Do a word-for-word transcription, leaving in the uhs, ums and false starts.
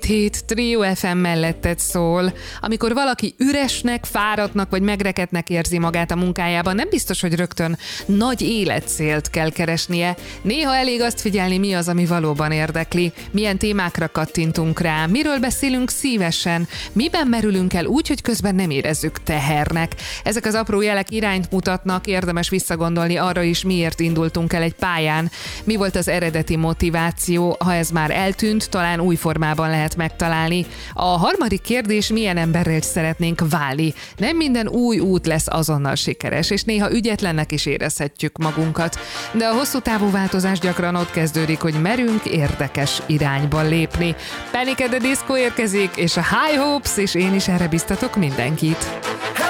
hét Trio ef em melletted szól. Amikor valaki üresnek, fáradtnak vagy megrekedtnek érzi magát a munkájában, nem biztos, hogy rögtön nagy életcélt kell keresnie. Néha elég azt figyelni, mi az, ami valóban érdekli, milyen témákra kattintunk rá, miről beszélünk szívesen, miben merülünk el úgy, hogy közben nem érezzük tehernek. Ezek az apró jelek irányt mutatnak, érdemes visszagondolni arra is, miért indultunk el egy pályán, mi volt az eredeti motiváció, ha ez már eltűnt, talán új formában lehet megtalálni. A harmadik kérdés, milyen emberrel szeretnénk válni. Nem minden új út lesz azonnal sikeres, és néha ügyetlennek is érezhetjük magunkat. De a hosszú távú változás gyakran ott kezdődik, hogy merünk érdekes irányba lépni. Panic at the Disco érkezik, és a High Hopes, és én is erre biztatok mindenkit.